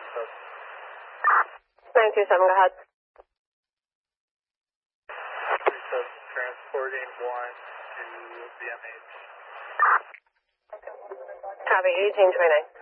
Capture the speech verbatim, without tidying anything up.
nine two seven, go ahead. Transporting one to B M H. Copy, eighteen twenty-nine.